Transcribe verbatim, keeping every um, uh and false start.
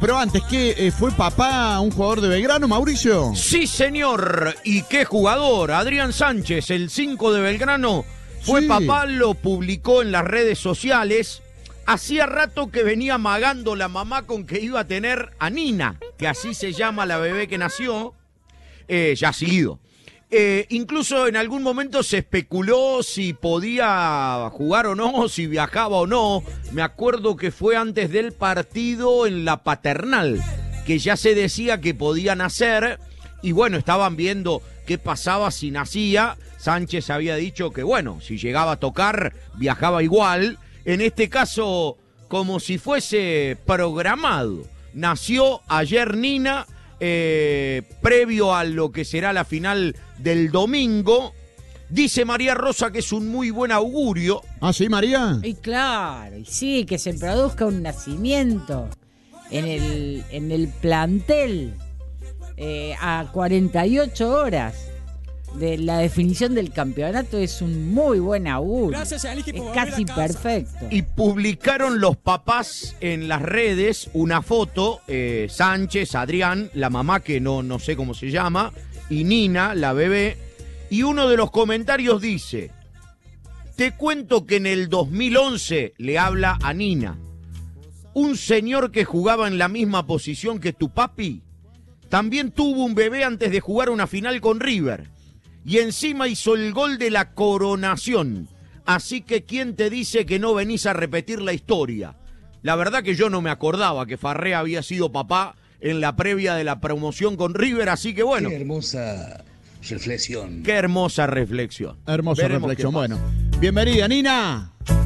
Pero antes, ¿qué? Eh, ¿Fue papá un jugador de Belgrano, Mauricio? Sí, señor. ¿Y qué jugador? Adrián Sánchez, el cinco de Belgrano, fue Sí. papá, lo publicó en las redes sociales. Hacía rato que venía amagando la mamá con que iba a tener a Nina, que así se llama la bebé que nació, eh, ya ha sido. Eh, incluso en algún momento se especuló si podía jugar o no, si viajaba o no. Me acuerdo que fue antes del partido en la Paternal, que ya se decía que podía nacer. Y bueno, estaban viendo qué pasaba si nacía. Sánchez había dicho que bueno, si llegaba a tocar, viajaba igual. En este caso, como si fuese programado. Nació ayer Nina. Eh, previo a lo que será la final del domingo. Dice María Rosa que es un muy buen augurio. ¿Ah, sí, María? Y claro, y sí, que se produzca un nacimiento en el, en el plantel eh, a cuarenta y ocho horas de la definición del campeonato es un muy buen augurio. Gracias, Aniki, por es volver casi a casa. perfecto. Y publicaron los papás en las redes una foto, eh, Sánchez, Adrián, la mamá que no, no sé cómo se llama, y Nina, la bebé, y uno de los comentarios dice: te cuento que en el dos mil once le habla a Nina, un señor que jugaba en la misma posición que tu papi, también tuvo un bebé antes de jugar una final con River. Y encima hizo el gol de la coronación. Así que ¿quién te dice que no venís a repetir la historia? La verdad que yo no me acordaba que Farré había sido papá en la previa de la promoción con River, así que bueno. Qué hermosa reflexión. Qué hermosa reflexión. Hermosa Veremos reflexión. qué pasa. Bueno, bienvenida, Nina.